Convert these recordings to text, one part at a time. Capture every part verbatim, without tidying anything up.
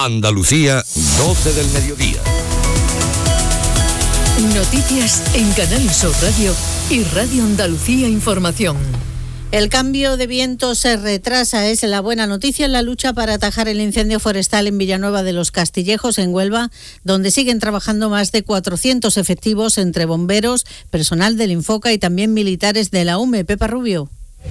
Andalucía, doce del mediodía. Noticias en Canal Sur Radio y Radio Andalucía Información. El cambio de viento se retrasa, es la buena noticia en la lucha para atajar el incendio forestal en Villanueva de los Castillejos, en Huelva, donde siguen trabajando más de cuatrocientos efectivos entre bomberos, personal del Infoca y también militares de la U M E. Pepa Rubio.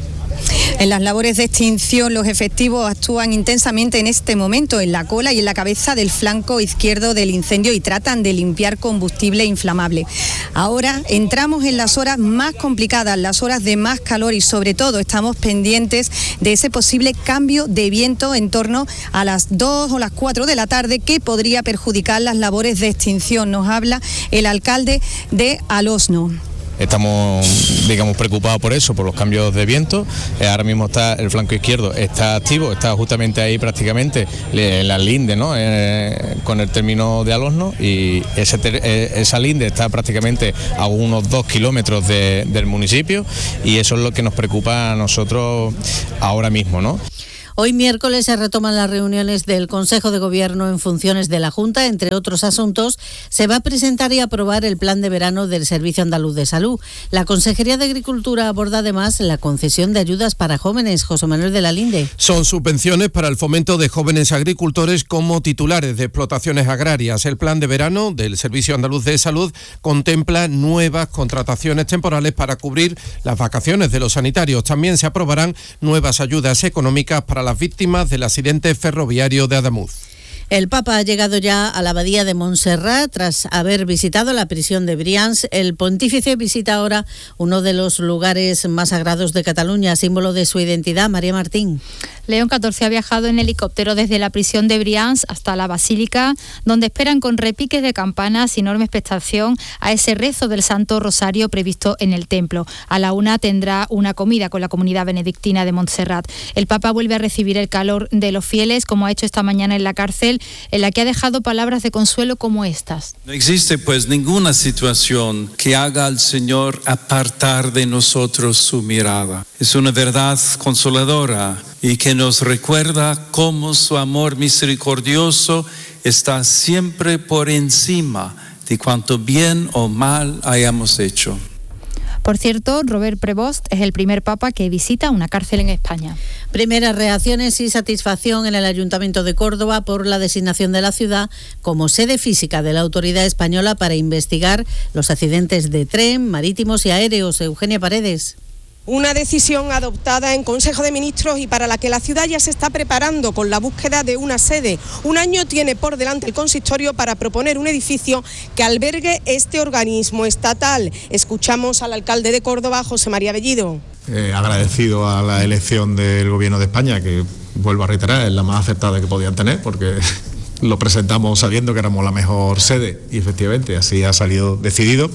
En las labores de extinción, los efectivos actúan intensamente en este momento en la cola y en la cabeza del flanco izquierdo del incendio y tratan de limpiar combustible inflamable. Ahora entramos en las horas más complicadas, las horas de más calor y sobre todo estamos pendientes de ese posible cambio de viento en torno a las dos o las cuatro de la tarde que podría perjudicar las labores de extinción. Nos habla el alcalde de Alosno. Estamos, digamos, preocupados por eso, por los cambios de viento. Eh, ahora mismo está el flanco izquierdo, está activo, está justamente ahí prácticamente en la linde, ¿no? Eh, con el término de Alosno, y ese ter, eh, esa linde está prácticamente a unos dos kilómetros de, del municipio, y eso es lo que nos preocupa a nosotros ahora mismo, ¿no? Hoy miércoles se retoman las reuniones del Consejo de Gobierno en funciones de la Junta. Entre otros asuntos, se va a presentar y aprobar el plan de verano del Servicio Andaluz de Salud. La Consejería de Agricultura aborda además la concesión de ayudas para jóvenes. José Manuel de la Linde. Son subvenciones para el fomento de jóvenes agricultores como titulares de explotaciones agrarias. El plan de verano del Servicio Andaluz de Salud contempla nuevas contrataciones temporales para cubrir las vacaciones de los sanitarios. También se aprobarán nuevas ayudas económicas para las víctimas del accidente ferroviario de Adamuz. El Papa ha llegado ya a la abadía de Montserrat tras haber visitado la prisión de Brians. El pontífice visita ahora uno de los lugares más sagrados de Cataluña, símbolo de su identidad. María Martín. León catorce ha viajado en helicóptero desde la prisión de Brians hasta la Basílica, donde esperan con repiques de campanas y enorme expectación a ese rezo del Santo Rosario previsto en el templo. A la una tendrá una comida con la comunidad benedictina de Montserrat. El Papa vuelve a recibir el calor de los fieles, como ha hecho esta mañana en la cárcel, en la que ha dejado palabras de consuelo como estas. No existe pues ninguna situación que haga al Señor apartar de nosotros su mirada. Es una verdad consoladora y que nos recuerda cómo su amor misericordioso está siempre por encima de cuanto bien o mal hayamos hecho. Por cierto, Robert Prevost es el primer papa que visita una cárcel en España. Primeras reacciones y satisfacción en el Ayuntamiento de Córdoba por la designación de la ciudad como sede física de la autoridad española para investigar los accidentes de tren, marítimos y aéreos. Eugenia Paredes. Una decisión adoptada en Consejo de Ministros y para la que la ciudad ya se está preparando con la búsqueda de una sede. Un año tiene por delante el consistorio para proponer un edificio que albergue este organismo estatal. Escuchamos al alcalde de Córdoba, José María Bellido. Eh, agradecido a la elección del Gobierno de España, que vuelvo a reiterar, es la más acertada que podían tener, porque lo presentamos sabiendo que éramos la mejor sede y efectivamente así ha salido decidido.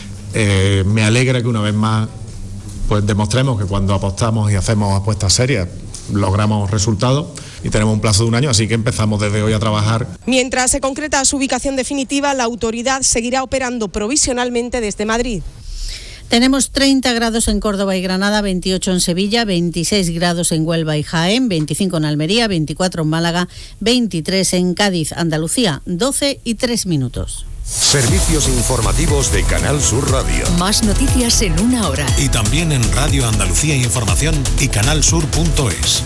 Eh, me alegra que una vez más pues demostremos que cuando apostamos y hacemos apuestas serias logramos resultados y tenemos un plazo de un año, así que empezamos desde hoy a trabajar. Mientras se concreta su ubicación definitiva, la autoridad seguirá operando provisionalmente desde Madrid. Tenemos treinta grados en Córdoba y Granada, veintiocho en Sevilla, veintiséis grados en Huelva y Jaén, veinticinco en Almería, veinticuatro en Málaga, veintitrés en Cádiz, Andalucía, doce y tres minutos. Servicios informativos de Canal Sur Radio. Más noticias en una hora. Y también en Radio Andalucía Información y canal sur punto es.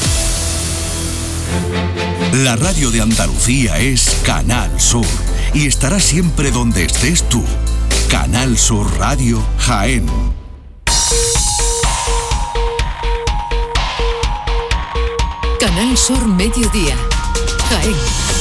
La radio de Andalucía es Canal Sur y estará siempre donde estés tú. Canal Sur Radio Jaén. Canal Sur Mediodía, Jaén.